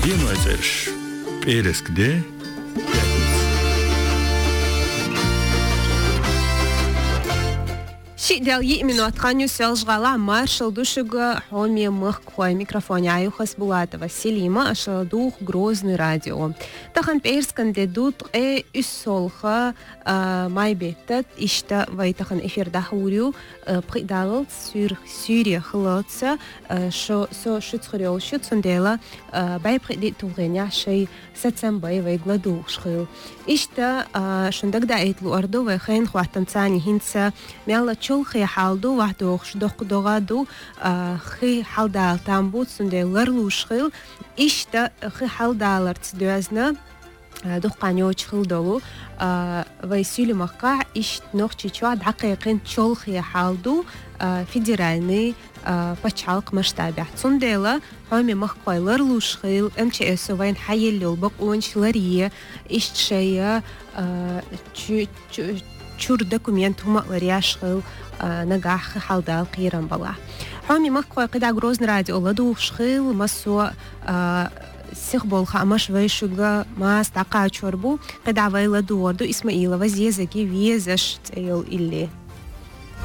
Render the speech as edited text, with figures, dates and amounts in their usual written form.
Dienvidzeļš Pēresk-D. Дел именно тканью селжгала маршал душига хоми махкой микрофоне Аюхас Булатова Селима ашалдух Грозный радио. Тахан Пейрскан дедут үссолха майбеттат ишта вайтахан эфирда хурю придалт Сюрия хлоца шо шуцхрёл шуцундела бай придит тугеня шей сатсамбай вайгладух шхил. Ишта шундагда эйтлу орду вайхайн хватан цани хинца мяла خي حالدو وحدوخش دغدو خي حالدال تامبوت سنده لرلوش خيل إشتا خي حالدالرت دوزنا دقانيوش خيل دولو ويسيلي مقع إشت نوخشي شواد حقيقين شول خي حالدو فيدرالني بچالق مشتابه سندلا همي مخقاي لرلوش خيل امشي اسوين حيلو بقونش لريه إشت شيء شور دокумент هما ورياشخل نجاح حالدال قيران بلا حامي مخقوا قدا Грозный радио ладу шхил масо سيخبول خامش ويشوغا ما استقا چوربو قدا ويلا دوردو اسماعيل وزيزكي ويزش تيل إلي